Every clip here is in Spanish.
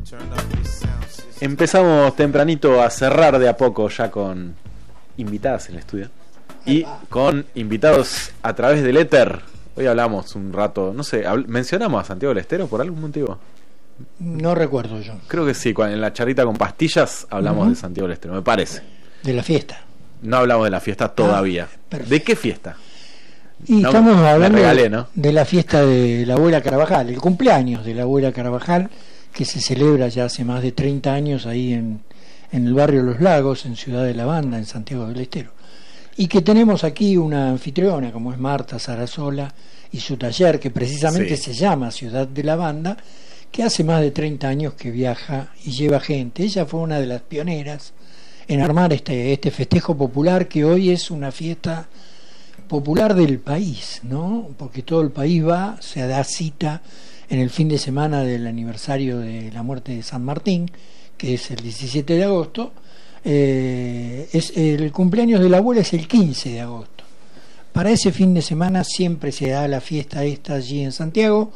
Empezamos tempranito a cerrar de a poco ya con invitadas en el estudio y con invitados a través del éter. Hoy hablamos un rato, no sé, ¿mencionamos a Santiago del Estero por algún motivo? No recuerdo yo. Creo que sí, en la charrita con pastillas hablamos de Santiago del Estero, me parece. De la fiesta. No hablamos de la fiesta todavía. ¿De qué fiesta? Y no, estamos hablando regalé, ¿no? de la fiesta de la abuela Carvajal, el cumpleaños de la abuela Carvajal, que se celebra ya hace más de 30 años ahí en el barrio Los Lagos, en Ciudad de la Banda, en Santiago del Estero. Y que tenemos aquí una anfitriona, como es Marta Sarasola, y su taller, que precisamente se llama Ciudad de la Banda, que hace más de 30 años que viaja y lleva gente. Ella fue una de las pioneras en armar este festejo popular, que hoy es una fiesta popular del país, ¿no? Porque todo el país va, se da cita en el fin de semana del aniversario de la muerte de San Martín, que es el 17 de agosto. El cumpleaños de la abuela es el 15 de agosto. Para ese fin de semana siempre se da la fiesta esta allí en Santiago.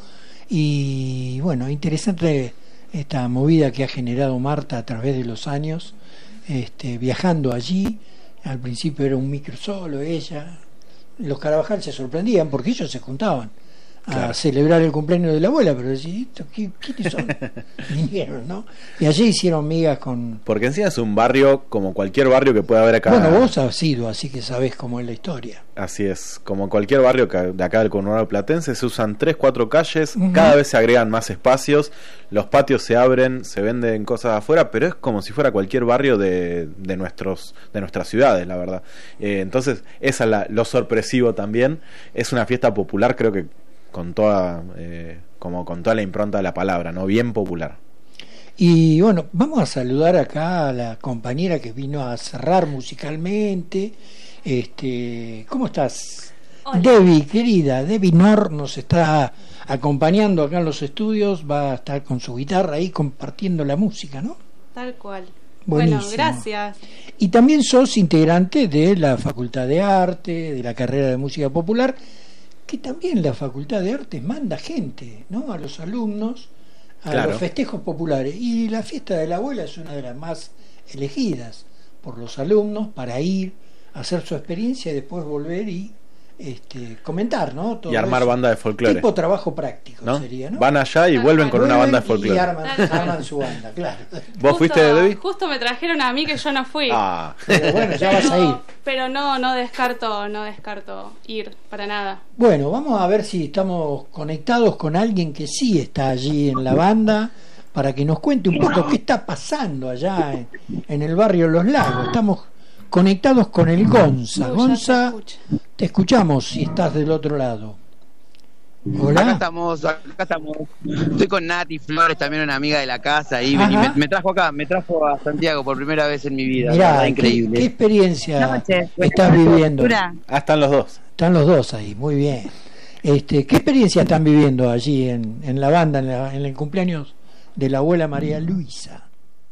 Y bueno, interesante esta movida que ha generado Marta a través de los años, viajando allí. Al principio era un micro solo ella. Los Carvajal se sorprendían porque ellos se juntaban a celebrar el cumpleaños de la abuela, pero decían, ¿quiénes son? Vinieron, ¿no? Y allí hicieron migas con... Porque encima es un barrio como cualquier barrio que pueda haber acá. Bueno, vos has ido, así que sabés cómo es la historia. Así es, como cualquier barrio de acá del conurbano platense, se usan 3-4 calles, cada vez se agregan más espacios, los patios se abren, se venden cosas afuera, pero es como si fuera cualquier barrio de nuestras ciudades, la verdad. Entonces, esa es lo sorpresivo también. Es una fiesta popular, creo que con toda la impronta de la palabra, ¿no? Bien popular. Y bueno, vamos a saludar acá a la compañera que vino a cerrar musicalmente. ¿Cómo estás? Hola. Debbie, querida, Debbie Nor nos está acompañando acá en los estudios, va a estar con su guitarra ahí compartiendo la música, ¿no? Tal cual. Buenísimo. Bueno, gracias. Y también sos integrante de la Facultad de Arte, de la carrera de Música Popular, que también la Facultad de Arte manda gente, ¿no? A los alumnos, a los festejos populares. Y la fiesta de la abuela es una de las más elegidas por los alumnos para ir, hacer su experiencia y después volver y comentar, ¿no? Todo y armar eso. Banda de folclore. Tipo trabajo práctico, ¿no? Sería, ¿no? Van allá y vuelven con una banda de folclore. Y arman su banda, claro. ¿Vos fuiste, Debbie? Justo me trajeron a mí, que yo no fui. Pero bueno, ya vas a ir. Pero no descarto ir, para nada. Bueno, vamos a ver si estamos conectados con alguien que sí está allí en la banda, para que nos cuente un poco qué está pasando allá en el barrio Los Lagos. Estamos conectados con el Gonza. Gonza, te escuchamos si estás del otro lado. Hola. Acá estamos. Estoy con Nati Flores, también una amiga de la casa, y me trajo a Santiago por primera vez en mi vida. Mirá, increíble. ¿Qué experiencia estás viviendo? Están los dos. Están los dos ahí, muy bien. ¿Qué experiencia están viviendo allí en la banda, en el cumpleaños de la abuela María Luisa?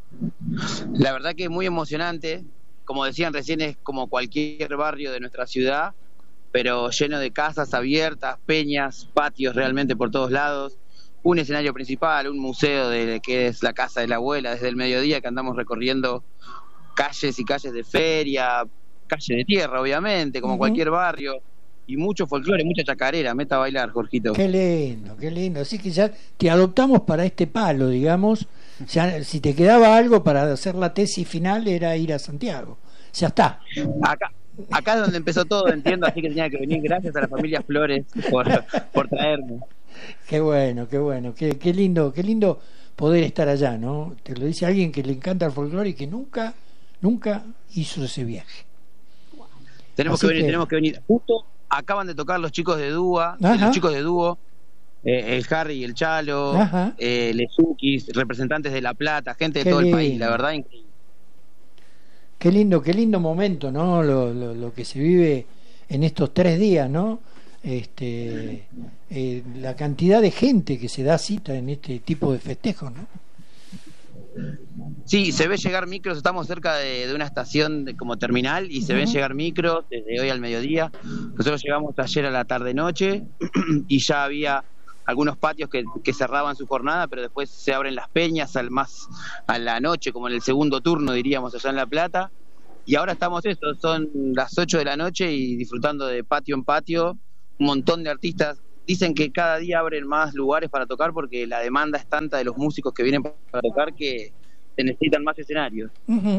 La verdad que es muy emocionante. Como decían recién, es como cualquier barrio de nuestra ciudad, pero lleno de casas abiertas, peñas, patios realmente por todos lados, un escenario principal, un museo de que es la casa de la abuela, desde el mediodía que andamos recorriendo calles y calles de feria, calle de tierra obviamente, como cualquier barrio, y mucho folclore, mucha chacarera. Meta a bailar, Jorgito. Qué lindo, así que ya te adoptamos para este palo, digamos. Ya, si te quedaba algo para hacer la tesis final era ir a Santiago, ya está. Acá es donde empezó todo, entiendo, así que tenía que venir. Gracias a la familia Flores por traerme. Qué bueno, qué lindo poder estar allá, ¿no? Te lo dice alguien que le encanta el folclore y que nunca hizo ese viaje. Tenemos que venir. Justo acaban de tocar los chicos de dúo, el Harry y el Chalo, Lezukis, representantes de La Plata, gente de todo el país, la verdad, increíble. Qué lindo momento, ¿no? Lo que se vive en estos 3 días, ¿no? La cantidad de gente que se da cita en este tipo de festejos, ¿no? Sí, se ve llegar micros, estamos cerca de una estación como terminal y se ven llegar micros desde hoy al mediodía. Nosotros llegamos ayer a la tarde-noche y ya había algunos patios que cerraban su jornada, pero después se abren las peñas más a la noche, como en el segundo turno, diríamos, allá en La Plata. Y ahora estamos son las 8 de la noche y disfrutando de patio en patio, un montón de artistas. Dicen que cada día abren más lugares para tocar porque la demanda es tanta de los músicos que vienen para tocar que se necesitan más escenarios.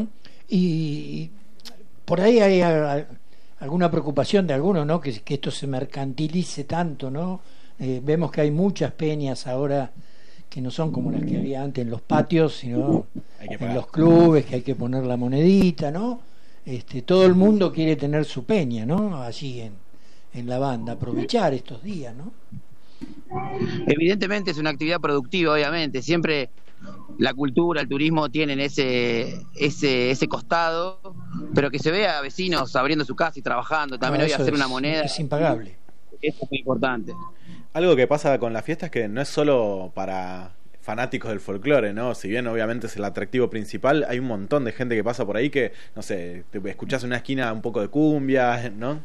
Y por ahí hay alguna preocupación de algunos, ¿no? Que esto se mercantilice tanto, ¿no? Vemos que hay muchas peñas ahora que no son como las que había antes en los patios, sino en los clubes, que hay que poner la monedita, ¿no? Todo el mundo quiere tener su peña, ¿no? Allí en la banda, aprovechar estos días, ¿no? Evidentemente es una actividad productiva, obviamente. Siempre la cultura, el turismo tienen ese costado, pero que se vea a vecinos abriendo su casa y trabajando. También hoy hacer una moneda es impagable. Eso es muy importante. Algo que pasa con la fiesta es que no es solo para fanáticos del folclore, ¿no? Si bien obviamente es el atractivo principal, hay un montón de gente que pasa por ahí que, no sé, te escuchás en una esquina un poco de cumbia, ¿no?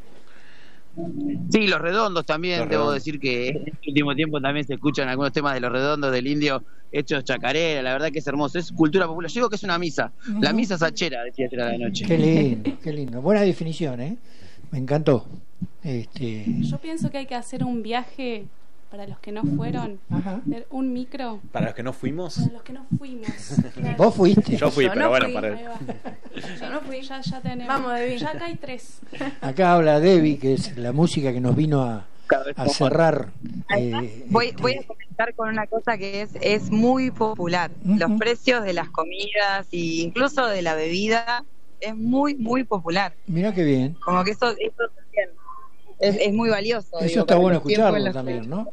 Sí, Los Redondos también, debo decir que en este último tiempo también se escuchan algunos temas de Los Redondos, del Indio, hechos chacarera. La verdad que es hermoso, es cultura popular. Yo digo que es una misa, la misa sachera, decía ayer a la noche. Qué lindo, qué lindo. Buena definición, ¿eh? Me encantó. Yo pienso que hay que hacer un viaje para los que no fueron, un micro. ¿Para los que no fuimos? Para los que no fuimos. Claro. ¿Vos fuiste? Yo fui, Yo pero no bueno, fui. para... Yo no fui, ya tenemos. Vamos, Debbie. Ya acá hay 3. Acá habla Debbie, que es la música que nos vino a cerrar. Voy a comentar con una cosa que es muy popular. Los precios de las comidas e incluso de la bebida es muy, muy popular. Mirá qué bien. Como que eso también es muy valioso. Eso está bueno escucharlo también, ¿no?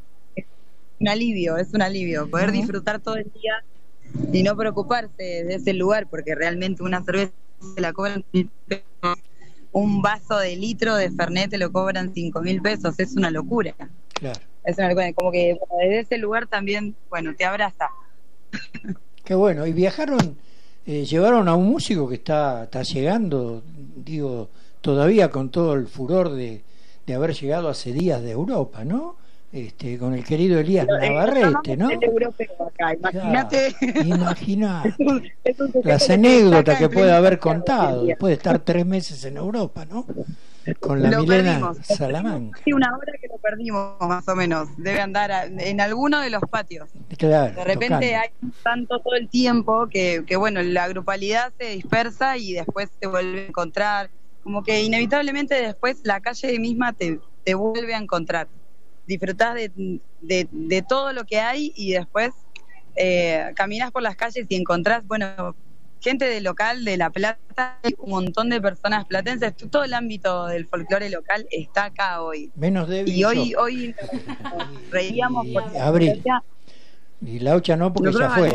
Es un alivio poder disfrutar todo el día y no preocuparse de ese lugar, porque realmente una cerveza se la cobran 1.000 pesos, un vaso de litro de Fernet te lo cobran 5.000 pesos, es una locura. Claro. Es una locura, como que desde ese lugar también, bueno, te abraza. Qué bueno. Y viajaron, llevaron a un músico que está llegando, digo, todavía con todo el furor de haber llegado hace días de Europa, ¿no? Con el querido Elías Navarrete, ¿no? Es europeo acá, imagínate. Imagínate las anécdotas que puede haber contado después de estar 3 meses en Europa, ¿no? Con la Milena Salamanca. Sí, una hora que lo perdimos, más o menos. Debe andar en alguno de los patios. Claro, de repente hay tanto todo el tiempo que bueno, la grupalidad se dispersa y después se vuelve a encontrar. Como que inevitablemente después la calle misma te vuelve a encontrar. Disfrutás de todo lo que hay y después caminás por las calles y encontrás, bueno, gente del local de La Plata, un montón de personas platenses, todo el ámbito del folclore local está acá hoy. Menos Debbie y hoy reíamos por Abril. Y Laucha no, porque ya fue.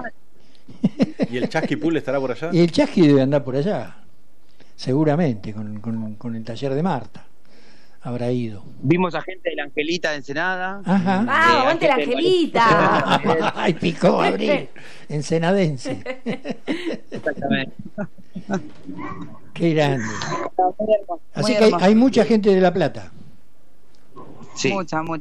¿Y el Chasqui Pool estará por allá? Y el Chasqui debe andar por allá, seguramente, con el taller de Marta. Habrá ido. Vimos a gente de la Angelita de Ensenada. Ajá. ¡Aguante la Angelita! ¡Ay, picó Abril! Ensenadense. Exactamente. Qué grande. Muy hermoso, Así muy que hermoso. hay mucha gente de La Plata. Sí.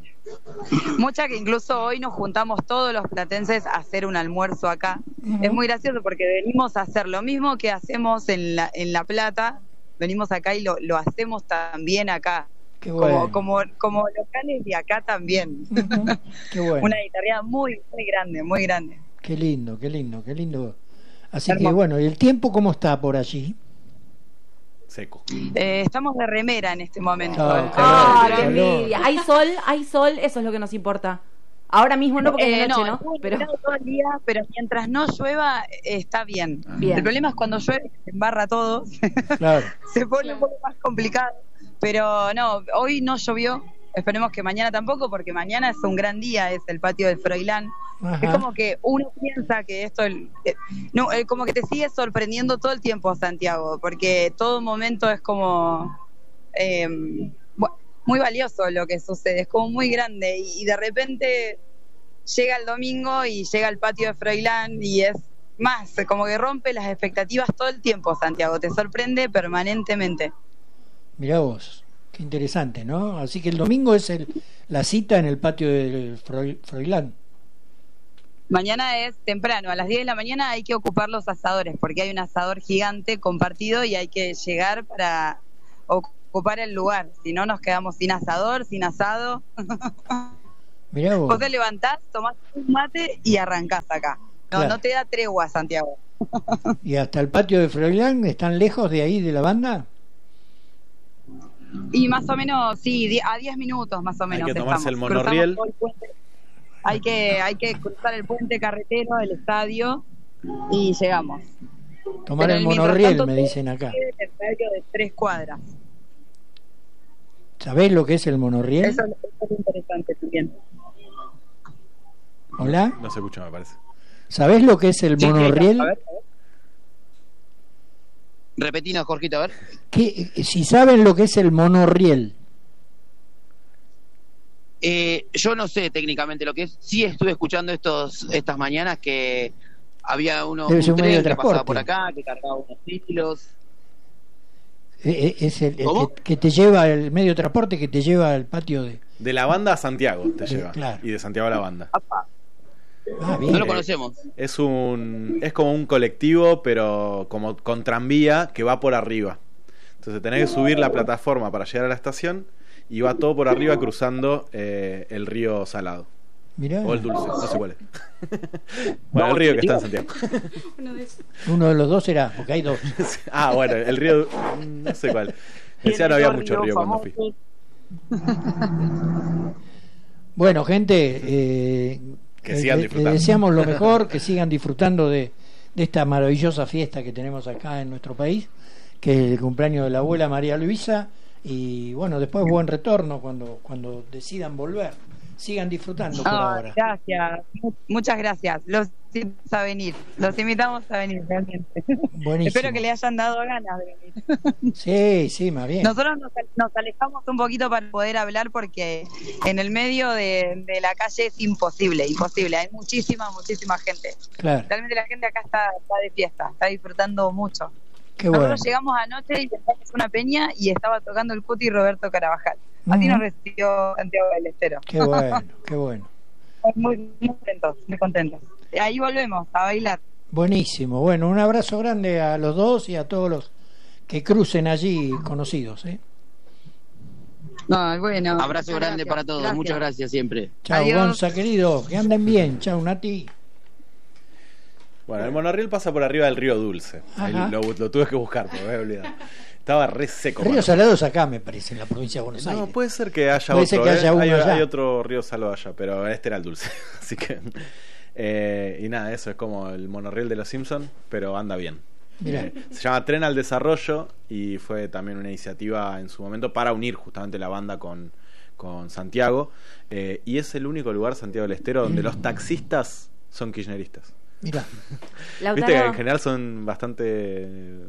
Mucha que incluso hoy nos juntamos todos los platenses a hacer un almuerzo acá. Es muy gracioso porque venimos a hacer lo mismo que hacemos en La Plata, venimos acá y lo hacemos también acá. Qué bueno. Como locales de acá también. Qué bueno. Una guitarra muy grande, muy grande. Qué lindo, qué lindo, qué lindo. Así Hermoso. que bueno, ¿y el tiempo cómo está por allí? Seco. Estamos de remera en este momento. Calor, qué envidia. Hay sol, eso es lo que nos importa. Ahora mismo no, porque es de noche, ¿no? Estuvo Pero nublado todo el día, pero mientras no llueva, está bien. Bien. El problema es cuando llueve, se embarra todo, Claro. se pone un poco más complicado. Pero no, hoy no llovió. Esperemos que mañana tampoco, porque mañana es un gran día, es el patio del Froilán. Ajá. Es como que uno piensa que esto, como que te sigue sorprendiendo todo el tiempo, Santiago, porque todo momento es como muy valioso lo que sucede, es como muy grande y de repente llega el domingo y llega el patio de Froilán y es más, como que rompe las expectativas todo el tiempo, Santiago, te sorprende permanentemente. Mirá vos, Qué interesante, ¿no? Así que el domingo es la cita en el patio del Froilán. Mañana es temprano, a las 10 de la mañana hay que ocupar los asadores, porque hay un asador gigante compartido y hay que llegar para ocupar el lugar. Si no, nos quedamos sin asador, sin asado. Mirá vos. Vos te levantás, tomás un mate y arrancás acá. No, Claro. no te da tregua, Santiago. ¿Y hasta el patio de Froilán están lejos de ahí de la banda? Y más o menos, sí, a 10 minutos más o menos. Hay que tomarse estamos. el monorriel. Cruzamos todo el puente. Hay que cruzar el puente carretero del estadio y llegamos. Tomar Pero el mientras monorriel, tanto, me dicen acá. El radio de 3 cuadras. ¿Sabés lo que es el monorriel? Eso es interesante también. ¿Hola? No se escucha, me parece. ¿Sabés lo que es el Sí, monorriel? a ver. Repetinos, Jorgito, a ver. Si saben lo que es el monorriel. Yo no sé técnicamente lo que es. Sí estuve escuchando estas mañanas que había un Debe ser un medio de tren que pasaba transporte. por acá, que cargaba unos hilos. Es el ¿Cómo? que te lleva, el medio de transporte que te lleva al patio de... De la banda a Santiago te lleva. Claro. Y de Santiago a la banda. Ah, bien. No lo conocemos. Es como un colectivo, pero como con tranvía que va por arriba. Entonces tenés que subir la plataforma para llegar a la estación y va todo por arriba cruzando el río Salado. Mirá, O el Dulce, no sé cuál es. Bueno, el río que está en Santiago. Uno de esos. uno de los dos será, porque hay dos. Ah, bueno, el río, no sé cuál. Decía no había mucho río cuando fui. Bueno, gente, Que sigan le disfrutando. deseamos lo mejor, que sigan disfrutando de esta maravillosa fiesta que tenemos acá en nuestro país, que es el cumpleaños de la abuela María Luisa, y bueno, después buen retorno cuando decidan volver. Sigan disfrutando por ahora. Gracias, muchas gracias. Los invitamos a venir, realmente. Buenísimo. Espero que le hayan dado ganas de venir. Sí, más bien. Nosotros nos alejamos un poquito para poder hablar porque en el medio de la calle es imposible. Hay muchísima gente. Claro, Realmente la gente acá está de fiesta, está disfrutando mucho. qué bueno. Nosotros llegamos anoche y entramos a una peña y estaba tocando el Cuti Roberto Carabajal. Así nos recibió Santiago del Estero. Qué bueno, qué bueno. Muy contentos. Ahí volvemos a bailar. Buenísimo. Bueno, un abrazo grande a los dos y a todos los que crucen allí conocidos. No, bueno. Abrazo grande para todos. Muchas gracias siempre. Chao, Adiós. Gonza, querido. Que anden bien. Chao, Nati. Bueno, el monorriel pasa por arriba del río Dulce. Ahí Ajá. lo tuve que buscar, porque me había olvidado. Estaba re seco. Río para- Salado es acá, me parece, en la provincia de Buenos No, Aires. puede ser que haya Puede otro. ser que haya uno hay, allá. hay otro río Salado allá, pero este era el Dulce. Así que. Y nada, eso es como el monorriel de los Simpsons, pero anda bien. Mirá. Se llama Tren al Desarrollo y fue también una iniciativa en su momento para unir justamente la banda con Santiago. Y es el único lugar, Santiago del Estero, donde los taxistas son kirchneristas. Mirá. Viste que en Lautaro, general son bastante.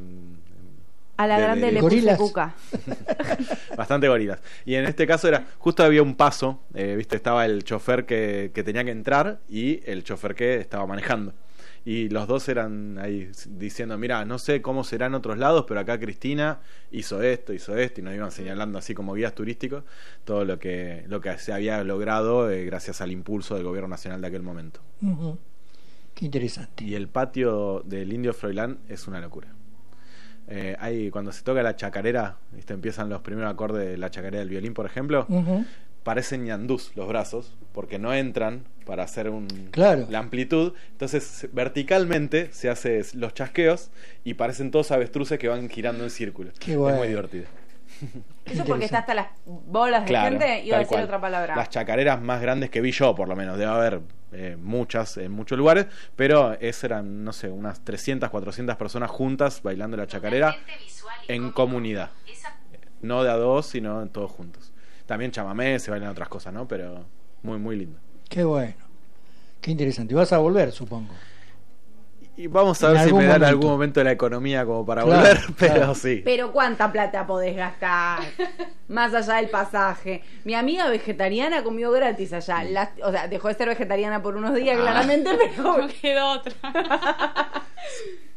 a la de- grande de- le Gorilas. puse cuca. Bastante gorilas. Y en este caso era, justo había un paso, viste, estaba el chofer que tenía que entrar y el chofer que estaba manejando. Y los dos eran ahí diciendo, mira, no sé cómo será en otros lados, pero acá Cristina hizo esto, y nos iban señalando así como guías turísticos todo lo que se había logrado gracias al impulso del gobierno nacional de aquel momento. Ujú. Qué interesante. Y el patio del Indio Froilán es una locura. Ahí cuando se toca la chacarera, ¿viste? Empiezan los primeros acordes de la chacarera del violín, por ejemplo, Ujú. parecen ñandús los brazos, porque no entran para hacer Claro. la amplitud. Entonces verticalmente se hace los chasqueos y parecen todos avestruces que van girando en círculo. Qué bueno. Es muy divertido. Eso porque está hasta las bolas de Claro, gente, iba a tal decir cual. otra palabra. Las chacareras más grandes que vi yo, por lo menos, debe haber muchas en muchos lugares, pero eran, no sé, unas 300, 400 personas juntas bailando la chacarera en comunidad. No de a dos, sino todos juntos. También chamamé, se bailan otras cosas, ¿no? Pero muy, muy lindo. Qué bueno. Qué interesante. Vas a volver, supongo. Y vamos a En ver si algún me dan momento. algún momento la economía como para Claro, volver, pero claro. sí. Pero ¿cuánta plata podés gastar? Más allá del pasaje. Mi amiga vegetariana comió gratis allá. O sea, dejó de ser vegetariana por unos días, claramente, pero No quedó otra.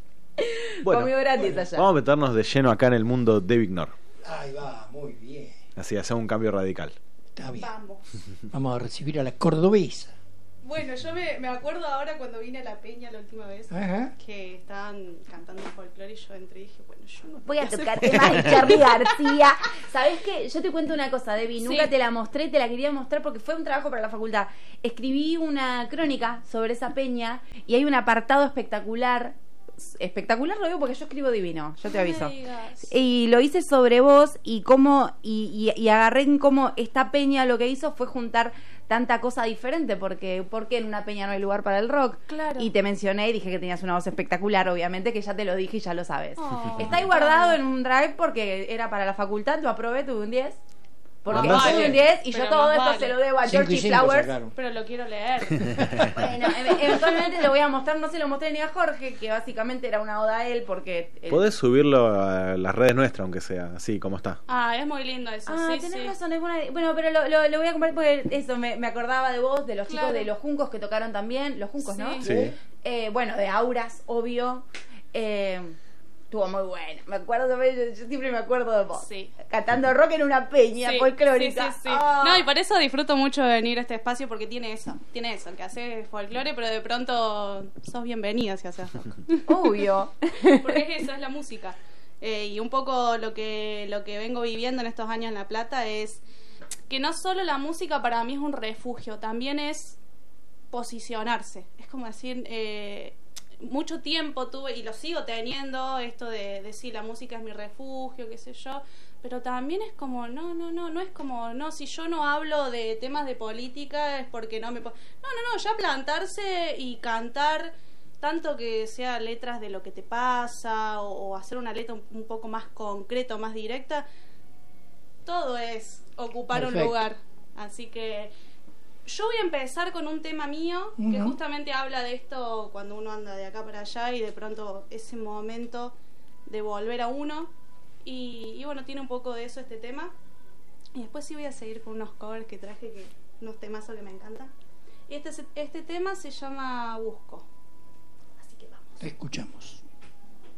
Bueno, comió gratis allá. vamos a meternos de lleno acá en el mundo de Vignor. Ahí va, muy bien. Así, hacer un cambio radical. Está bien. Vamos. Vamos a recibir a la cordobesa. Bueno, yo me acuerdo ahora cuando vine a La Peña la última vez, Ajá. que estaban cantando folclore y yo entré y dije, bueno, yo no Voy a sé tocar hacer temas de Charly García. ¿Sabés qué? Yo te cuento una cosa, Debbie. Sí. Nunca te la mostré, te la quería mostrar porque fue un trabajo para la facultad. Escribí una crónica sobre esa peña y hay un apartado espectacular. Espectacular lo digo porque yo escribo divino, yo te No me aviso. digas. Y lo hice sobre vos y cómo y agarré en cómo esta peña lo que hizo fue juntar tanta cosa diferente, porque en una peña no hay lugar para el rock. Claro. Y te mencioné y dije que tenías una voz espectacular, obviamente, que ya te lo dije y ya lo sabes. Oh, Está ahí guardado en un drive porque era para la facultad, lo aprobé, tuve un 10. Porque Más tuve vale. un 10 y Pero yo todo más esto vale. se lo debo a 5 y Georgie 5 Flowers. sacaron. Pero lo quiero leer. Bueno, eventualmente lo voy a mostrar, no se lo mostré ni a Jorge, que básicamente era una oda a él porque... Podés subirlo a las redes nuestras, aunque sea así como está. Ah, es muy lindo eso, Ah, sí, tenés sí. razón, es buena. Bueno, pero lo voy a comprar porque eso, me acordaba de vos, de los chicos Claro. de Los Juncos que tocaron también. Los Juncos, ¿no? Sí. Sí. Bueno, de Auras, obvio. Estuvo muy bueno. Me acuerdo, yo siempre me acuerdo de vos. Sí. Cantando rock en una peña Sí, folclórica. sí, sí, sí. Ah. No, y por eso disfruto mucho venir a este espacio porque tiene eso, que hace folclore, pero de pronto sos bienvenida si haces rock. Obvio. Porque es eso, es la música. Y un poco lo que vengo viviendo en estos años en La Plata es que no solo la música para mí es un refugio, también es posicionarse. Es como decir, mucho tiempo tuve y lo sigo teniendo esto de decir la música es mi refugio, qué sé yo, pero también es como no es como no, si yo no hablo de temas de política es porque no me no, ya plantarse y cantar tanto que sea letras de lo que te pasa o hacer una letra un poco más concreta, más directa, todo es ocupar Perfecto. un lugar. Así que yo voy a empezar con un tema mío que Ujú. justamente habla de esto cuando uno anda de acá para allá y de pronto ese momento de volver a uno. Y bueno, tiene un poco de eso este tema. Y después sí voy a seguir con unos covers que traje, unos temazos que me encantan. Y este tema se llama Busco. Así que vamos. Te escuchamos.